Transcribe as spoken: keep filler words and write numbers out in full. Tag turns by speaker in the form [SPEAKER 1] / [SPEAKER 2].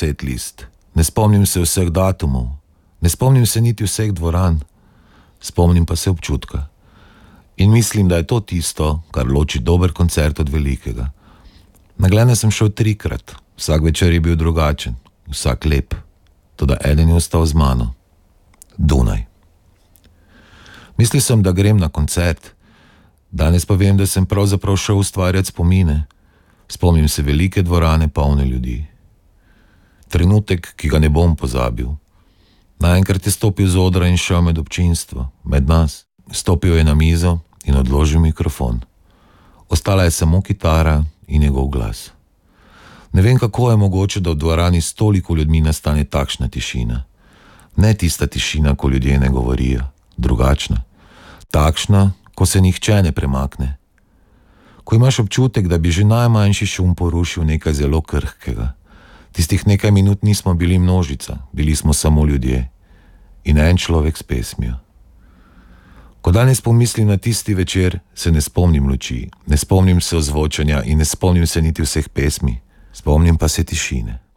[SPEAKER 1] set list, ne spomnim se vseh datumov, ne spomnim se niti vseh dvoran, spomnim pa se občutka. In mislim, da je to tisto, kar loči dober koncert od velikega. Na Glene sem šel trikrat, vsak večer je bil drugačen, vsak lep, toda eden je ostal z mano. Dunaj. Mislil sem, da grem na koncert, danes pa vem, da sem pravzaprav šel ustvarjati spomine. Spomnim se velike dvorane, polne ljudi. Trenutek, ki ga ne bom pozabil. Naenkrat je stopil z odra in šel med občinstvo, med nas. Stopil je na mizo in odložil mikrofon. Ostala je samo kitara in njegov glas. Ne vem, kako je mogoče, da v dvorani s toliko ljudmi nastane takšna tišina. Ne tista tišina, ko ljudje ne govorijo, drugačna. Takšna, ko se nihče ne premakne. Ko imaš občutek, da bi že najmanjši šum porušil nekaj zelo krhkega. Tistih nekaj minut nismo bili množica, bili smo samo ljudje. In en človek s pesmijo. Ko danes pomislim na tisti večer, se ne spomnim luči, ne spomnim se ozvočanja in ne spomnim se niti vseh pesmi, spomnim pa se tišine.